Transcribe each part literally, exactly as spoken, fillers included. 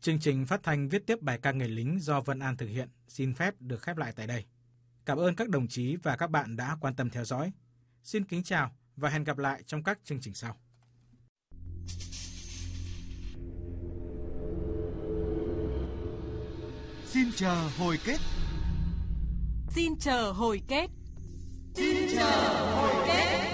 Chương trình phát thanh viết tiếp bài ca Người lính do Vân An thực hiện xin phép được khép lại tại đây. Cảm ơn các đồng chí và các bạn đã quan tâm theo dõi. Xin kính chào và hẹn gặp lại trong các chương trình sau. Xin chờ hồi kết. Xin chờ hồi kết. Xin chờ hồi kết.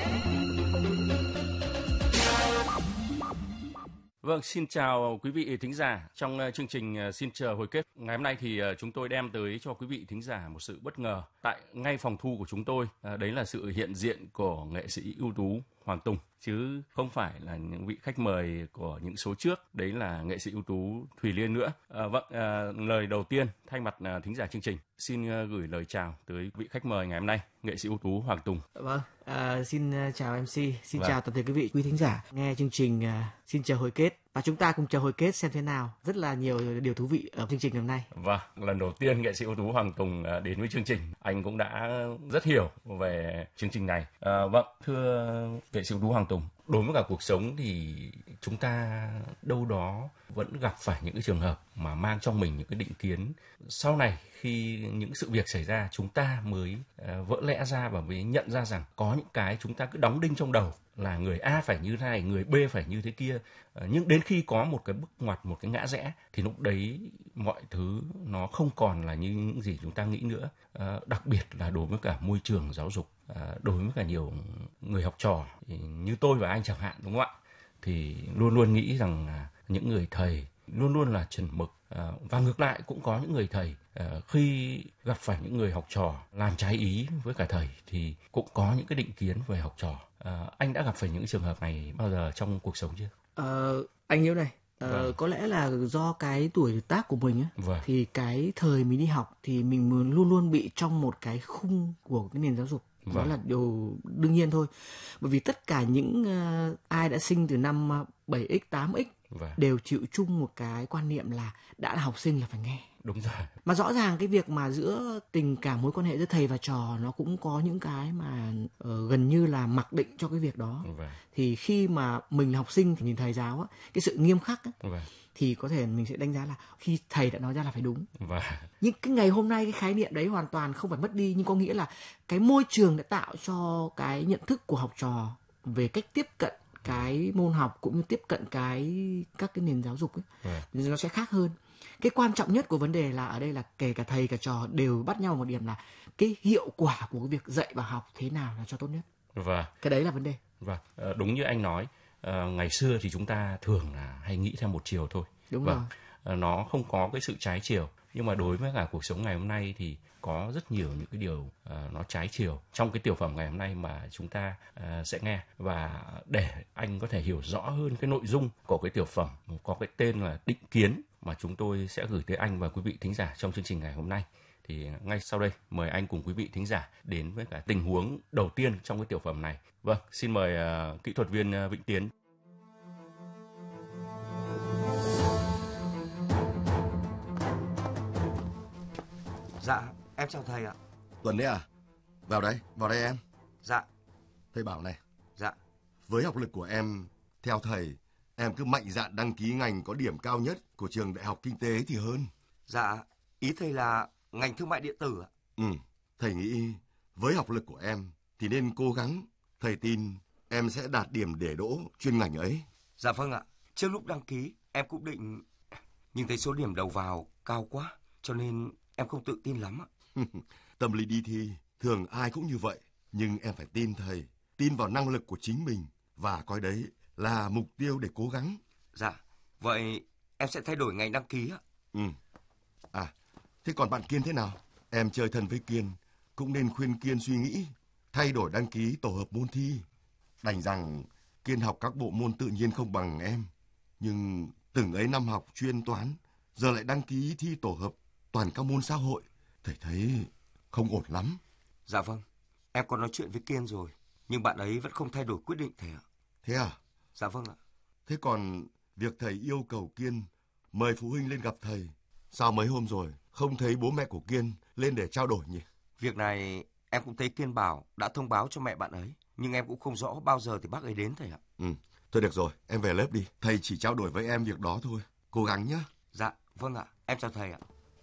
Vâng, xin chào quý vị thính giả. Trong chương trình Xin chờ hồi kết, ngày hôm nay thì chúng tôi đem tới cho quý vị thính giả một sự bất ngờ tại ngay phòng thu của chúng tôi. Đấy là sự hiện diện của nghệ sĩ ưu tú Hoàng Tùng, chứ không phải là những vị khách mời của những số trước. Đấy là nghệ sĩ ưu tú Thùy Liên nữa. À, vâng, à, lời đầu tiên thay mặt thính giả chương trình xin gửi lời chào tới vị khách mời ngày hôm nay, nghệ sĩ ưu tú Hoàng Tùng. Vâng, à, xin chào em xê, xin vâng. chào toàn thể quý vị quý thính giả nghe chương trình uh, Xin chờ hồi kết, và chúng ta cùng chờ hồi kết xem thế nào. Rất là nhiều điều thú vị ở chương trình hôm nay. Vâng, lần đầu tiên nghệ sĩ ưu tú Hoàng Tùng đến với chương trình, anh cũng đã rất hiểu về chương trình này. À, vâng, thưa nghệ sĩ ưu tú Hoàng Tùng, đối với cả cuộc sống thì chúng ta đâu đó vẫn gặp phải những cái trường hợp mà mang trong mình những cái định kiến. Sau này khi những sự việc xảy ra, chúng ta mới uh, vỡ lẽ ra và mới nhận ra rằng có những cái chúng ta cứ đóng đinh trong đầu là người A phải như thế này, người B phải như thế kia. Uh, nhưng đến khi có một cái bước ngoặt, một cái ngã rẽ thì lúc đấy mọi thứ nó không còn là như những gì chúng ta nghĩ nữa. Uh, đặc biệt là đối với cả môi trường giáo dục, uh, đối với cả nhiều người học trò như tôi và anh chẳng hạn, đúng không ạ? Thì luôn luôn nghĩ rằng uh, những người thầy luôn luôn là chuẩn mực. À, và ngược lại cũng có những người thầy à, khi gặp phải những người học trò làm trái ý với cả thầy thì cũng có những cái định kiến về học trò. À, anh đã gặp phải những trường hợp này bao giờ trong cuộc sống chưa? Ờ, anh Hiếu này, ờ, vâng. Có lẽ là do cái tuổi tác của mình ấy, vâng. Thì cái thời mình đi học thì mình luôn luôn bị trong một cái khung của cái nền giáo dục. Đó vâng. là điều đương nhiên thôi. Bởi vì tất cả những uh, ai đã sinh từ năm bảy x, tám x vâng. đều chịu chung một cái quan niệm là đã là học sinh là phải nghe. Đúng rồi. Mà rõ ràng cái việc mà giữa tình cảm, mối quan hệ giữa thầy và trò nó cũng có những cái mà uh, gần như là mặc định cho cái việc đó. Vâng. Thì khi mà mình là học sinh thì nhìn thầy giáo á, cái sự nghiêm khắc á, vâng. thì có thể mình sẽ đánh giá là khi thầy đã nói ra là phải đúng. Vâng. Nhưng cái ngày hôm nay cái khái niệm đấy hoàn toàn không phải mất đi, nhưng có nghĩa là cái môi trường đã tạo cho cái nhận thức của học trò về cách tiếp cận cái môn học cũng như tiếp cận cái các cái nền giáo dục ấy, vâng. nó sẽ khác hơn. Cái quan trọng nhất của vấn đề là ở đây là kể cả thầy cả trò đều bắt nhau một điểm là cái hiệu quả của cái việc dạy và học thế nào là cho tốt nhất. Vâng. Cái đấy là vấn đề. Vâng, đúng như anh nói, ngày xưa thì chúng ta thường là hay nghĩ theo một chiều thôi. Đúng vâng. rồi. Nó không có cái sự trái chiều. Nhưng mà đối với cả cuộc sống ngày hôm nay thì có rất nhiều những cái điều uh, nó trái chiều trong cái tiểu phẩm ngày hôm nay mà chúng ta uh, sẽ nghe. Và để anh có thể hiểu rõ hơn cái nội dung của cái tiểu phẩm có cái tên là Định Kiến mà chúng tôi sẽ gửi tới anh và quý vị thính giả trong chương trình ngày hôm nay, thì ngay sau đây mời anh cùng quý vị thính giả đến với cả tình huống đầu tiên trong cái tiểu phẩm này. Vâng, xin mời uh, kỹ thuật viên uh, Vĩnh Tiến. Dạ, em chào thầy ạ. Tuấn đấy à? Vào đây, vào đây em. Dạ. Thầy bảo này. Dạ. Với học lực của em, theo thầy, em cứ mạnh dạn đăng ký ngành có điểm cao nhất của trường Đại học Kinh tế thì hơn. Dạ, ý thầy là ngành thương mại điện tử ạ? Ừ, thầy nghĩ với học lực của em thì nên cố gắng. Thầy tin em sẽ đạt điểm để đỗ chuyên ngành ấy. Dạ vâng ạ. Trước lúc đăng ký, em cũng định... Nhưng thấy số điểm đầu vào cao quá, cho nên em không tự tin lắm ạ. Tâm lý đi thi, thường ai cũng như vậy. Nhưng em phải tin thầy, tin vào năng lực của chính mình và coi đấy là mục tiêu để cố gắng. Dạ, vậy em sẽ thay đổi ngành đăng ký ạ. Ừ. À, thế còn bạn Kiên thế nào? Em chơi thân với Kiên, cũng nên khuyên Kiên suy nghĩ, thay đổi đăng ký tổ hợp môn thi. Đành rằng Kiên học các bộ môn tự nhiên không bằng em, nhưng từng ấy năm học chuyên toán, giờ lại đăng ký thi tổ hợp toàn các môn xã hội. Thầy thấy không ổn lắm. Dạ vâng, em có nói chuyện với Kiên rồi, nhưng bạn ấy vẫn không thay đổi quyết định thầy ạ. Thế à? Dạ vâng ạ. Thế còn việc thầy yêu cầu Kiên mời phụ huynh lên gặp thầy, sao mấy hôm rồi không thấy bố mẹ của Kiên lên để trao đổi nhỉ? Việc này em cũng thấy Kiên bảo đã thông báo cho mẹ bạn ấy, nhưng em cũng không rõ bao giờ thì bác ấy đến thầy ạ. Ừ, thôi được rồi, em về lớp đi. Thầy chỉ trao đổi với em việc đó thôi. Cố gắng nhé. Dạ. Vâng ạ, em chào thầy ạ.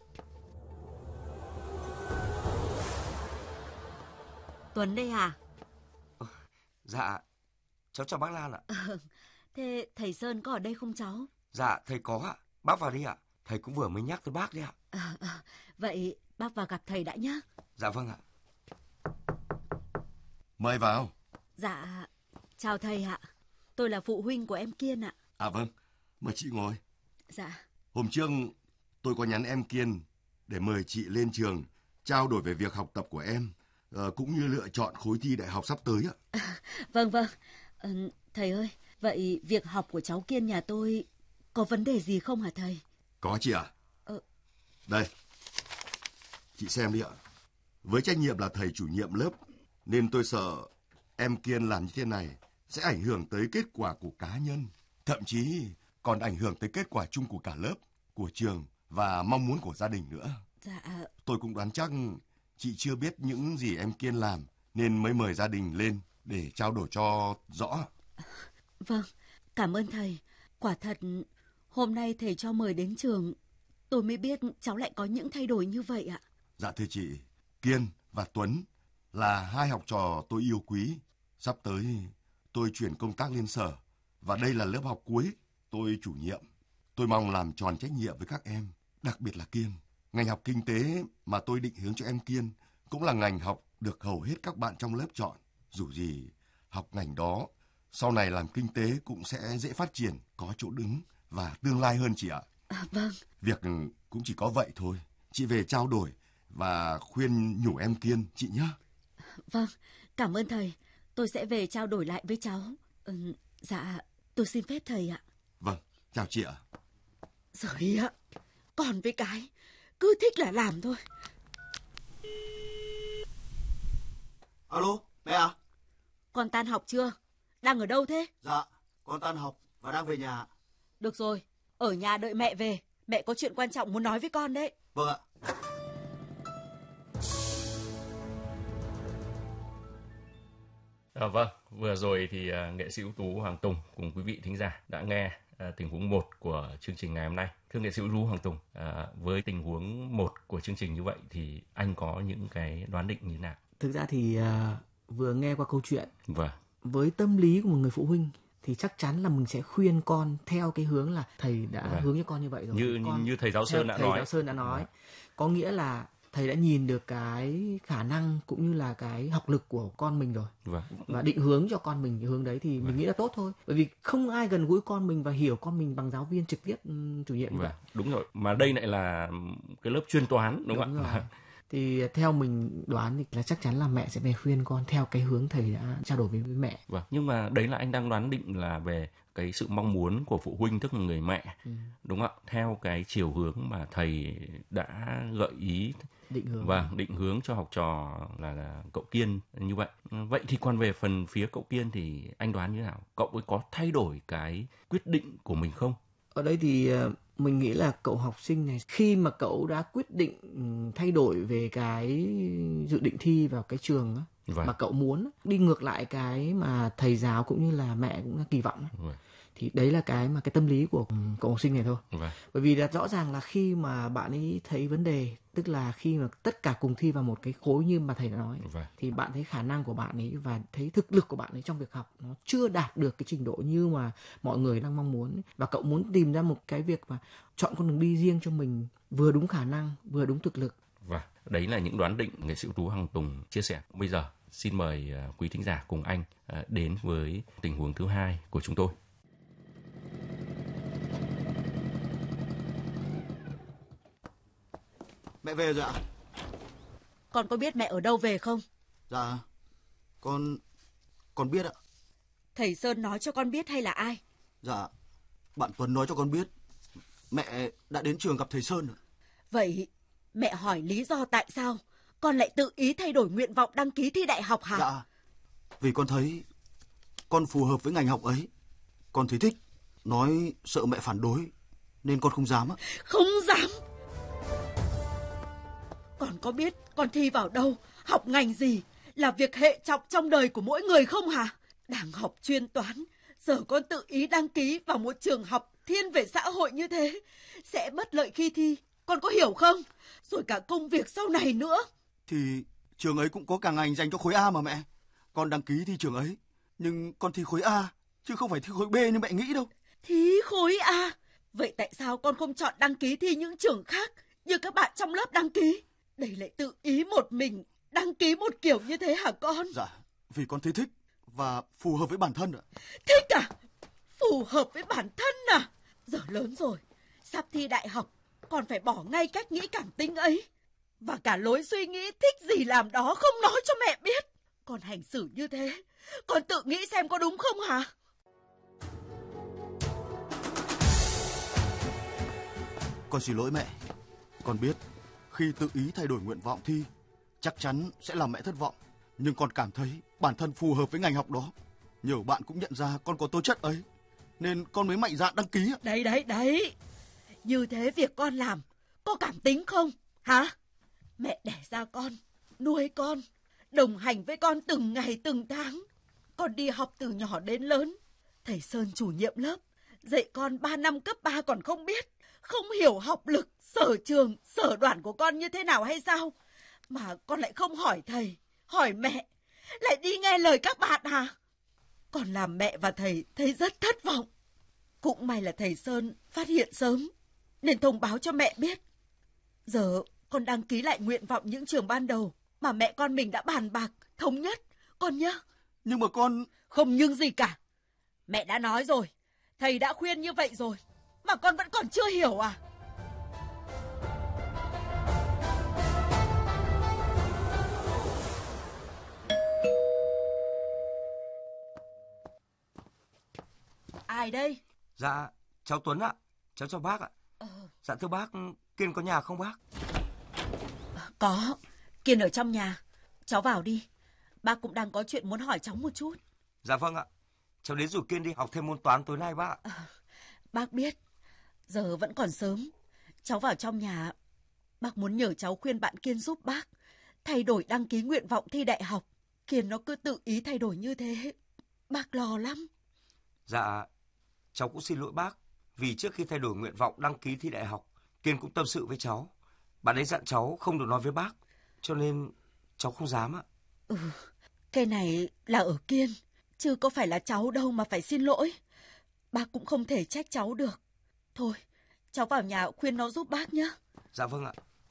Tuấn đây à? Ờ, dạ, cháu chào bác Lan ạ. Ờ, thế thầy Sơn có ở đây không cháu? Dạ, thầy có ạ. Bác vào đi ạ. Thầy cũng vừa mới nhắc tới bác đấy ạ. À, à, vậy bác vào gặp thầy đã nhé. Dạ vâng ạ. Mời vào. Dạ, chào thầy ạ. Tôi là phụ huynh của em Kiên ạ. À vâng, mời chị ngồi. Dạ. Hôm trước tôi có nhắn em Kiên để mời chị lên trường trao đổi về việc học tập của em, uh, cũng như lựa chọn khối thi đại học sắp tới ạ. À, vâng vâng. À, thầy ơi, vậy việc học của cháu Kiên nhà tôi có vấn đề gì không hả thầy? Có chị ạ. À? Ờ. Đây, chị xem đi ạ. Với trách nhiệm là thầy chủ nhiệm lớp, nên tôi sợ em Kiên làm như thế này sẽ ảnh hưởng tới kết quả của cá nhân, thậm chí còn ảnh hưởng tới kết quả chung của cả lớp, của trường và mong muốn của gia đình nữa. Dạ. Tôi cũng đoán chắc chị chưa biết những gì em Kiên làm nên mới mời gia đình lên để trao đổi cho rõ. Vâng, cảm ơn thầy. Quả thật, hôm nay thầy cho mời đến trường, tôi mới biết cháu lại có những thay đổi như vậy ạ. Dạ thưa chị, Kiên và Tuấn là hai học trò tôi yêu quý. Sắp tới tôi chuyển công tác lên sở và đây là lớp học cuối tôi chủ nhiệm. Tôi mong làm tròn trách nhiệm với các em, đặc biệt là Kiên. Ngành học kinh tế mà tôi định hướng cho em Kiên cũng là ngành học được hầu hết các bạn trong lớp chọn. Dù gì, học ngành đó, sau này làm kinh tế cũng sẽ dễ phát triển, có chỗ đứng và tương lai hơn chị ạ. À, vâng. Việc cũng chỉ có vậy thôi. Chị về trao đổi và khuyên nhủ em Kiên, chị nhé. Vâng, cảm ơn thầy. Tôi sẽ về trao đổi lại với cháu. Ừ, dạ, tôi xin phép thầy ạ. Vâng, chào chị ạ. Rồi ạ, còn với cái, cứ thích là làm thôi. Alo, mẹ à? Con tan học chưa? Đang ở đâu thế? Dạ, con tan học và đang về nhà. Được rồi, ở nhà đợi mẹ về. Mẹ có chuyện quan trọng muốn nói với con đấy. Vâng ạ. À, vâng, vừa rồi thì uh, nghệ sĩ ưu tú Hoàng Tùng cùng quý vị thính giả đã nghe uh, tình huống một của chương trình ngày hôm nay. Thưa nghệ sĩ ưu tú Hoàng Tùng, uh, với tình huống một của chương trình như vậy thì anh có những cái đoán định như thế nào? Thực ra thì uh, vừa nghe qua câu chuyện, vâng. Với tâm lý của một người phụ huynh thì chắc chắn là mình sẽ khuyên con theo cái hướng là thầy đã vâng. hướng cho con như vậy rồi. Như con, như thầy giáo Sơn đã thầy nói. Thầy giáo Sơn đã nói. Vâng. Có nghĩa là thầy đã nhìn được cái khả năng cũng như là cái học lực của con mình rồi. Vâng. Và định hướng cho con mình cái hướng đấy thì vâng. mình nghĩ là tốt thôi. Bởi vì không ai gần gũi con mình và hiểu con mình bằng giáo viên trực tiếp chủ nhiệm như vâng. vậy. Đúng rồi. Mà đây lại là cái lớp chuyên toán đúng, đúng không ạ? Thì theo mình đoán thì là chắc chắn là mẹ sẽ về khuyên con theo cái hướng thầy đã trao đổi với mẹ. Vâng. Nhưng mà đấy là anh đang đoán định là về cái sự mong muốn của phụ huynh, tức là người mẹ, ừ. đúng không ạ? Theo cái chiều hướng mà thầy đã gợi ý, định hướng, vâng, định hướng cho học trò là, là cậu Kiên như vậy. Vậy thì còn về phần phía cậu Kiên thì anh đoán như thế nào? Cậu ấy có thay đổi cái quyết định của mình không? Ở đây thì mình nghĩ là cậu học sinh này khi mà cậu đã quyết định thay đổi về cái dự định thi vào cái trường á, vâng. mà cậu muốn đi ngược lại cái mà thầy giáo cũng như là mẹ cũng kỳ vọng, vâng. thì đấy là cái mà cái tâm lý của cậu học sinh này thôi. Vâng. Bởi vì là rõ ràng là khi mà bạn ấy thấy vấn đề, tức là khi mà tất cả cùng thi vào một cái khối như mà thầy đã nói, vâng. thì bạn thấy khả năng của bạn ấy và thấy thực lực của bạn ấy trong việc học nó chưa đạt được cái trình độ như mà mọi người đang mong muốn, và cậu muốn tìm ra một cái việc mà chọn con đường đi riêng cho mình, vừa đúng khả năng vừa đúng thực lực. Vâng, đấy là những đoán định nghệ sĩ ưu tú Hoàng Tùng chia sẻ. Bây giờ xin mời quý thính giả cùng anh đến với tình huống thứ hai của chúng tôi. Mẹ về rồi ạ. Con có biết mẹ ở đâu về không? Dạ, con... con biết ạ. Thầy Sơn nói cho con biết hay là ai? Dạ, bạn Tuấn nói cho con biết. Mẹ đã đến trường gặp thầy Sơn. Vậy mẹ hỏi lý do tại sao con lại tự ý thay đổi nguyện vọng đăng ký thi đại học hả? Dạ, vì con thấy con phù hợp với ngành học ấy. Con thấy thích. Nói sợ mẹ phản đối nên con không dám ạ. Không dám? Con có biết con thi vào đâu, học ngành gì là việc hệ trọng trong đời của mỗi người không hả? Đang học chuyên toán, giờ con tự ý đăng ký vào một trường học thiên về xã hội như thế sẽ bất lợi khi thi, con có hiểu không? Rồi cả công việc sau này nữa. Thì trường ấy cũng có cả ngành dành cho khối A mà mẹ. Con đăng ký thi trường ấy, nhưng con thi khối A, chứ không phải thi khối B như mẹ nghĩ đâu. Thi khối A? Vậy tại sao con không chọn đăng ký thi những trường khác như các bạn trong lớp đăng ký? Đây lại tự ý một mình đăng ký một kiểu như thế hả con? Dạ, vì con thấy thích và phù hợp với bản thân ạ. Thích à? Phù hợp với bản thân à? Giờ lớn rồi, sắp thi đại học, con phải bỏ ngay cách nghĩ cảm tính ấy. Và cả lối suy nghĩ thích gì làm đó không nói cho mẹ biết. Con hành xử như thế, con tự nghĩ xem có đúng không hả? Con xin lỗi mẹ. Con biết khi tự ý thay đổi nguyện vọng thi chắc chắn sẽ làm mẹ thất vọng. Nhưng con cảm thấy bản thân phù hợp với ngành học đó. Nhiều bạn cũng nhận ra con có tố chất ấy, nên con mới mạnh dạn đăng ký. Đấy đấy đấy, như thế việc con làm có cảm tính không hả? Mẹ đẻ ra con, nuôi con, đồng hành với con từng ngày từng tháng. Con đi học từ nhỏ đến lớn. Thầy Sơn chủ nhiệm lớp dạy con ba năm cấp ba còn không biết, không hiểu học lực, sở trường, sở đoản của con như thế nào hay sao? Mà con lại không hỏi thầy, hỏi mẹ, lại đi nghe lời các bạn hả? Con làm mẹ và thầy thấy rất thất vọng. Cũng may là thầy Sơn phát hiện sớm nên thông báo cho mẹ biết. Giờ con đăng ký lại nguyện vọng những trường ban đầu mà mẹ con mình đã bàn bạc, thống nhất, con nhá. Nhưng mà con... Không nhưng gì cả. Mẹ đã nói rồi, thầy đã khuyên như vậy rồi, mà con vẫn còn chưa hiểu à? Ai đây? Dạ, cháu Tuấn ạ. Cháu chào bác ạ. Ờ. Dạ thưa bác, Kiên có nhà không bác? Có, Kiên ở trong nhà. Cháu vào đi. Bác cũng đang có chuyện muốn hỏi cháu một chút. Dạ vâng ạ. Cháu đến rủ Kiên đi học thêm môn toán tối nay bác ạ. À, bác biết. Giờ vẫn còn sớm. Cháu vào trong nhà. Bác muốn nhờ cháu khuyên bạn Kiên giúp bác thay đổi đăng ký nguyện vọng thi đại học. Kiên nó cứ tự ý thay đổi như thế. Bác lo lắm. Dạ, cháu cũng xin lỗi bác. Vì trước khi thay đổi nguyện vọng đăng ký thi đại học, Kiên cũng tâm sự với cháu. Bạn ấy dặn cháu không được nói với bác, cho nên cháu không dám ạ. Ừ, cái này là ở Kiên, chứ có phải là cháu đâu mà phải xin lỗi. Bác cũng không thể trách cháu được. Thôi, cháu vào nhà khuyên nó giúp bác nhé. Dạ vâng ạ.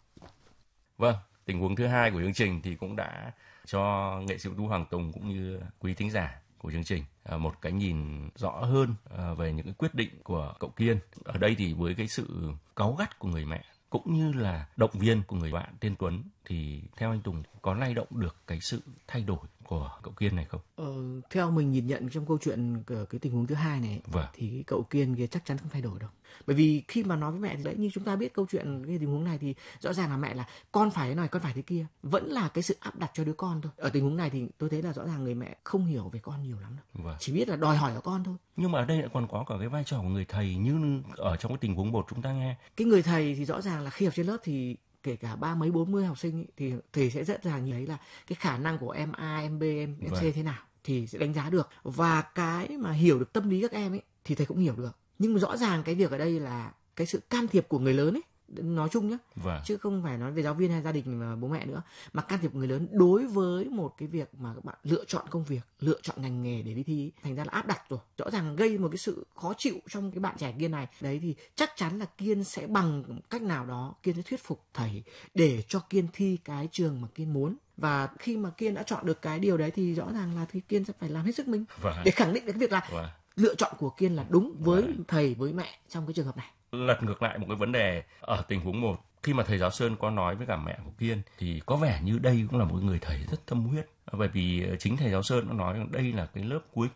Vâng, tình huống thứ hai của chương trình thì cũng đã cho nghệ sĩ ưu tú Hoàng Tùng cũng như quý thính giả của chương trình một cái nhìn rõ hơn về những cái quyết định của cậu Kiên. Ở đây thì với cái sự cáu gắt của người mẹ cũng như là động viên của người bạn tên Tuấn thì theo anh Tùng có lay động được cái sự thay đổi của cậu Kiên này không? Ờ, theo mình nhìn nhận trong câu chuyện cái tình huống thứ hai này vâng. thì cái cậu Kiên kia chắc chắn không thay đổi đâu. Bởi vì khi mà nói với mẹ thì đấy, như chúng ta biết câu chuyện cái tình huống này thì rõ ràng là mẹ là con phải thế này, con phải thế kia, vẫn là cái sự áp đặt cho đứa con thôi. Ở tình huống này thì tôi thấy là rõ ràng người mẹ không hiểu về con nhiều lắm đâu. Vâng. Chỉ biết là đòi hỏi ở con thôi. Nhưng mà ở đây lại còn có cả cái vai trò của người thầy như ở trong cái tình huống một chúng ta nghe. Cái người thầy thì rõ ràng là khi học trên lớp thì kể cả ba mấy bốn mươi học sinh ý, thì thầy sẽ rất là nhìn thấy là cái khả năng của em A, em B, em C vâng. thế nào thì sẽ đánh giá được. Và cái mà hiểu được tâm lý các em ấy thì thầy cũng hiểu được. Nhưng mà rõ ràng cái việc ở đây là cái sự can thiệp của người lớn ấy, nói chung nhé, vâng. chứ không phải nói về giáo viên hay gia đình và bố mẹ nữa, mà can thiệp của người lớn đối với một cái việc mà các bạn lựa chọn công việc, lựa chọn ngành nghề để đi thi, thành ra là áp đặt rồi, rõ ràng gây một cái sự khó chịu trong cái bạn trẻ Kiên này. Đấy thì chắc chắn là Kiên sẽ bằng cách nào đó Kiên sẽ thuyết phục thầy để cho Kiên thi cái trường mà Kiên muốn. Và khi mà Kiên đã chọn được cái điều đấy thì rõ ràng là thì Kiên sẽ phải làm hết sức mình vâng. để khẳng định được cái việc là vâng. lựa chọn của Kiên là đúng với vâng. thầy, với mẹ trong cái trường hợp này. Lật ngược lại một cái vấn đề ở tình huống một, khi mà thầy giáo Sơn có nói với cả mẹ của Kiên thì có vẻ như đây cũng là một người thầy rất tâm huyết, bởi vì chính thầy giáo Sơn đã nói rằng đây là cái lớp cuối